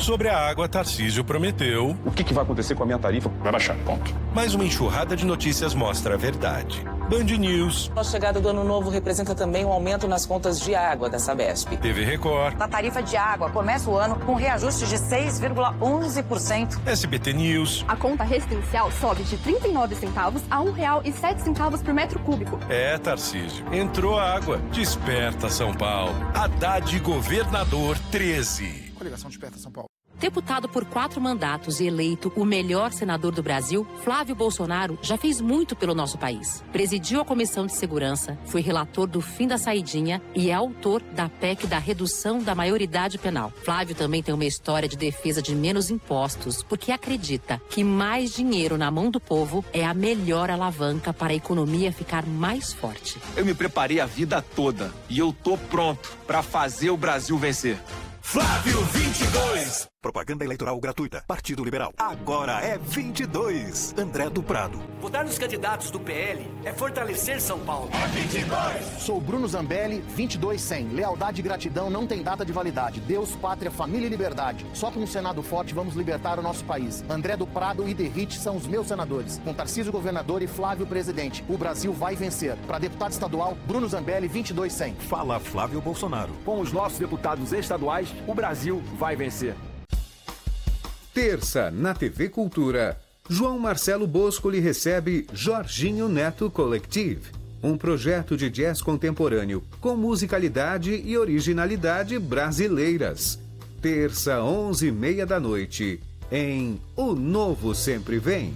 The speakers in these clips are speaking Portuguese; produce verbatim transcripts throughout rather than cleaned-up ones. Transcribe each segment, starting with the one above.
Sobre a água, Tarcísio prometeu... O que, que vai acontecer com a minha tarifa? Vai baixar, ponto. Mas uma enxurrada de notícias mostra a verdade. Band News. A chegada do ano novo representa também um aumento nas contas de água da Sabesp. T V Record. A tarifa de água começa o ano com reajuste de seis vírgula onze por cento. S B T News. A conta residencial sobe de trinta e nove centavos a um real e sete centavos por metro cúbico. É, Tarcísio. Entrou água. Desperta São Paulo. Haddad Governador treze. Coligação Desperta São Paulo. Deputado por quatro mandatos e eleito o melhor senador do Brasil, Flávio Bolsonaro já fez muito pelo nosso país. Presidiu a Comissão de Segurança, foi relator do fim da saidinha e é autor da P E C da redução da maioridade penal. Flávio também tem uma história de defesa de menos impostos, porque acredita que mais dinheiro na mão do povo é a melhor alavanca para a economia ficar mais forte. Eu me preparei a vida toda e eu tô pronto para fazer o Brasil vencer. Flávio vinte e dois. Propaganda eleitoral gratuita. Partido Liberal. Agora é vinte e dois. André do Prado. Votar nos candidatos do P L é fortalecer São Paulo. É vinte e dois. Sou Bruno Zambelli, vinte e dois cem. Lealdade e gratidão não tem data de validade. Deus, pátria, família e liberdade. Só com um Senado forte vamos libertar o nosso país. André do Prado e Derrite são os meus senadores. Com Tarcísio governador e Flávio presidente. O Brasil vai vencer. Para deputado estadual, Bruno Zambelli, vinte e dois cem. Fala Flávio Bolsonaro. Com os nossos deputados estaduais, o Brasil vai vencer. Terça, na T V Cultura, João Marcelo Boscoli recebe Jorginho Neto Collective, um projeto de jazz contemporâneo com musicalidade e originalidade brasileiras. Terça, onze e meia da noite, em O Novo Sempre Vem.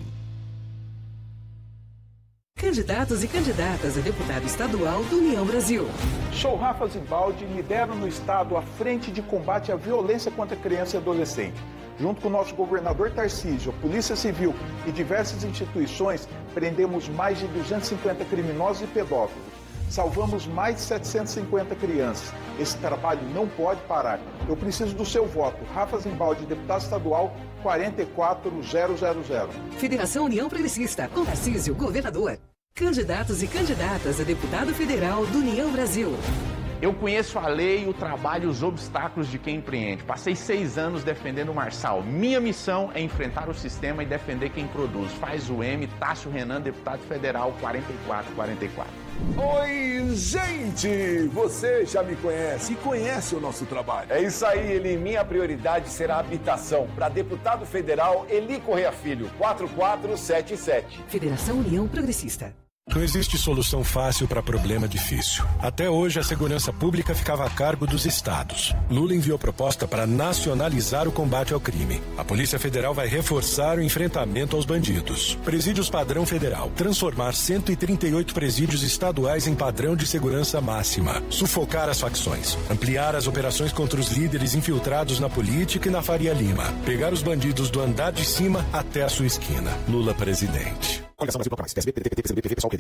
Candidatos e candidatas a deputado estadual do União Brasil. Sou Rafa Zimbaldi e lidero no estado a frente de combate à violência contra criança e adolescente. Junto com o nosso governador Tarcísio, a Polícia Civil e diversas instituições, prendemos mais de duzentos e cinquenta criminosos e pedófilos. Salvamos mais de setecentas e cinquenta crianças. Esse trabalho não pode parar. Eu preciso do seu voto. Rafa Zimbaldi, deputado estadual, quatro quatro zero zero zero. Federação União Progressista, com Tarcísio, governador. Candidatos e candidatas a deputado federal do União Brasil. Eu conheço a lei, o trabalho e os obstáculos de quem empreende. Passei seis anos defendendo o Marçal. Minha missão é enfrentar o sistema e defender quem produz. Faz o M, Tássio Renan, deputado federal, quatro quatro quatro quatro. Oi, gente! Você já me conhece e conhece o nosso trabalho. É isso aí, Eli. Minha prioridade será a habitação. Para deputado federal, Eli Correia Filho, quatro quatro sete sete. Federação União Progressista. Não existe solução fácil para problema difícil. Até hoje, a segurança pública ficava a cargo dos estados. Lula enviou proposta para nacionalizar o combate ao crime. A Polícia Federal vai reforçar o enfrentamento aos bandidos. Presídios padrão federal. Transformar cento e trinta e oito presídios estaduais em padrão de segurança máxima. Sufocar as facções. Ampliar as operações contra os líderes infiltrados na política e na Faria Lima. Pegar os bandidos do andar de cima até a sua esquina. Lula presidente. Coligação Brasil Locais, P S B, P D T, P C B, P V, Pessoal, P D.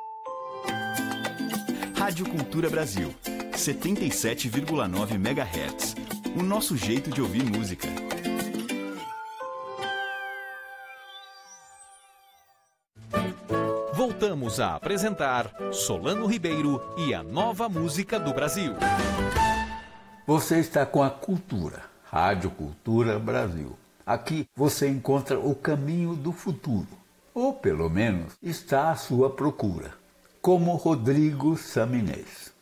Rádio Cultura Brasil, setenta e sete vírgula nove megahertz. O nosso jeito de ouvir música. Voltamos a apresentar Solano Ribeiro e a nova música do Brasil. Você está com a Cultura, Rádio Cultura Brasil. Aqui você encontra o caminho do futuro. Ou, pelo menos, está à sua procura, como Rodrigo Saminez.